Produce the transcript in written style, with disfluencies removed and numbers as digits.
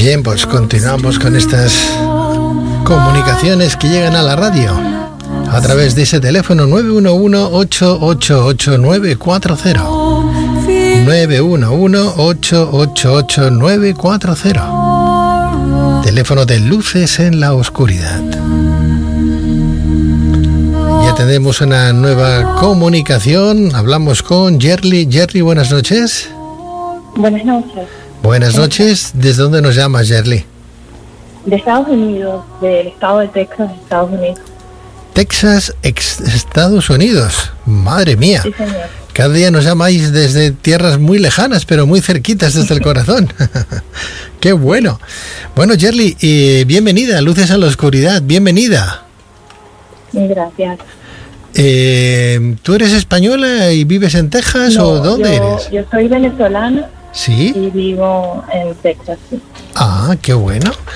Bien, pues continuamos con estas comunicaciones que llegan a la radio a través de ese teléfono 911-888-940. 911-888-940. Teléfono de Luces en la Oscuridad. Ya tenemos una nueva comunicación. Hablamos con Yerli. Yerli, buenas noches. Buenas noches. Buenas noches. ¿Desde dónde nos llamas, Yerli? De Estados Unidos, del estado de Texas, Estados Unidos. Texas, Estados Unidos. Madre mía. Sí, señor. Cada día nos llamáis desde tierras muy lejanas, pero muy cerquitas desde el corazón. ¡Qué bueno! Bueno, Yerli, bienvenida a Luces en la Oscuridad. Bienvenida. Gracias. ¿Tú eres española y vives en Texas o dónde eres? Yo soy venezolana. ¿Sí? Y vivo en Texas. Sí. Ah, qué bueno.